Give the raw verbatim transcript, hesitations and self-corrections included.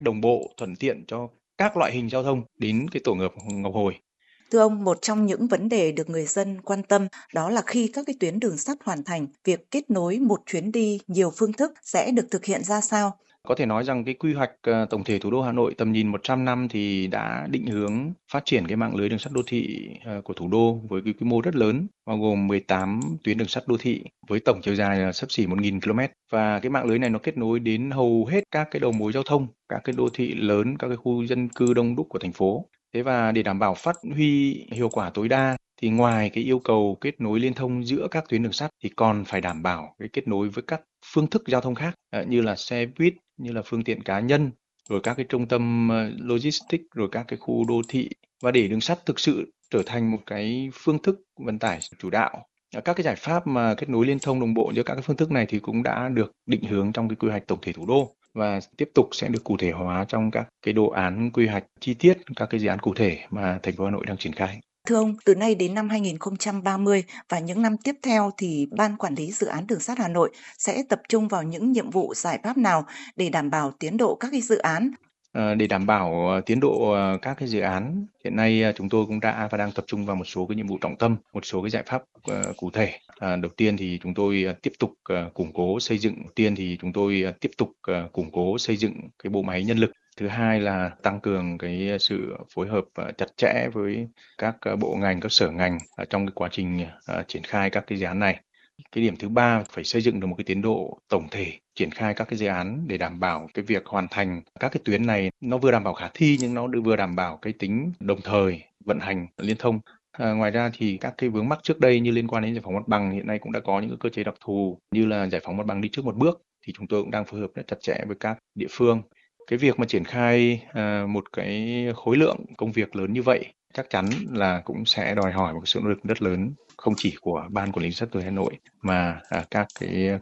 đồng bộ, thuận tiện cho các loại hình giao thông đến cái tổ hợp Ngọc Hồi. Thưa ông, một trong những vấn đề được người dân quan tâm đó là khi các cái tuyến đường sắt hoàn thành, việc kết nối một chuyến đi nhiều phương thức sẽ được thực hiện ra sao? Có thể nói rằng cái quy hoạch, ờ, tổng thể thủ đô Hà Nội tầm nhìn một trăm năm thì đã định hướng phát triển cái mạng lưới đường sắt đô thị, ờ, của thủ đô với cái quy mô rất lớn, bao gồm mười tám tuyến đường sắt đô thị với tổng chiều dài là xấp xỉ một nghìn ki lô mét. Và cái mạng lưới này nó kết nối đến hầu hết các cái đầu mối giao thông, các cái đô thị lớn, các cái khu dân cư đông đúc của thành phố. Thế và để đảm bảo phát huy hiệu quả tối đa thì ngoài cái yêu cầu kết nối liên thông giữa các tuyến đường sắt thì còn phải đảm bảo cái kết nối với các phương thức giao thông khác, ờ, như là xe buýt, như là phương tiện cá nhân, rồi các cái trung tâm ờ, logistics, rồi các cái khu đô thị. Và để đường sắt thực sự trở thành một cái phương thức vận tải chủ đạo, ờ, các cái giải pháp mà kết nối liên thông đồng bộ giữa các cái phương thức này thì cũng đã được định hướng trong cái quy hoạch tổng thể thủ đô và tiếp tục sẽ được cụ thể hóa trong các cái đồ án quy hoạch chi tiết, các cái dự án cụ thể mà thành phố Hà Nội đang triển khai. Thưa ông, từ nay đến năm hai nghìn không trăm ba mươi và những năm tiếp theo thì Ban Quản lý Dự án Đường sắt Hà Nội sẽ tập trung vào những nhiệm vụ giải pháp nào để đảm bảo tiến độ các cái dự án? Ờ, để đảm bảo, ờ, tiến độ, ờ, các cái dự án, hiện nay, a, chúng tôi cũng đã và đang tập trung vào một số cái nhiệm vụ trọng tâm, một số cái giải pháp, ờ, cụ thể. À, đầu tiên thì chúng tôi, a, tiếp tục, ờ, củng cố xây dựng tiên thì chúng tôi, a, tiếp tục, ờ, củng cố xây dựng cái bộ máy nhân lực. Thứ hai là tăng cường cái sự phối hợp, ờ, chặt chẽ với các, a, bộ ngành, các sở ngành ở trong cái quá trình, ờ, triển khai các cái dự án này. Cái điểm thứ ba phải xây dựng được một cái tiến độ tổng thể triển khai các cái dự án để đảm bảo cái việc hoàn thành các cái tuyến này nó vừa đảm bảo khả thi nhưng nó vừa đảm bảo cái tính đồng thời vận hành liên thông. À, ngoài ra thì các cái vướng mắc trước đây như liên quan đến giải phóng mặt bằng hiện nay cũng đã có những cái cơ chế đặc thù như là giải phóng mặt bằng đi trước một bước thì chúng tôi cũng đang phối hợp rất chặt chẽ với các địa phương. Cái việc mà triển khai à, một cái khối lượng công việc lớn như vậy chắc chắn là cũng sẽ đòi hỏi một cái sự nỗ lực rất lớn không chỉ của Ban Quản lý Đường sắt Đô thị Hà Nội mà à, các cái